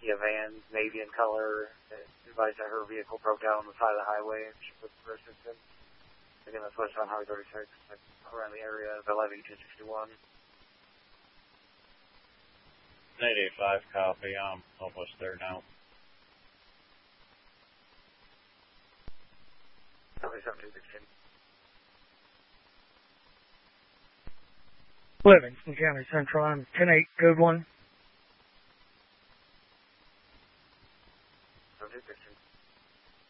Kia van, navy in color. Advised that her vehicle broke down on the side of the highway and she looked for assistance. Again, that's westbound Highway 36, around the area of 11-261. 85 copy. I'm almost there now. Copy 7216. Livingston County Central, I'm 10-8, code 1.